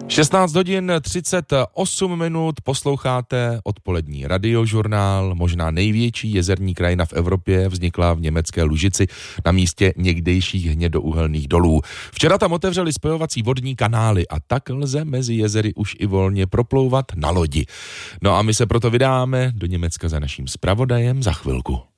16 hodin 38 minut, posloucháte odpolední radiožurnál. Možná největší jezerní krajina v Evropě vznikla v německé Lužici na místě někdejších hnědouhelných dolů. Včera tam otevřeli spojovací vodní kanály a tak lze mezi jezery už i volně proplouvat na lodi. No a my se proto vydáme do Německa za naším zpravodajem za chvilku.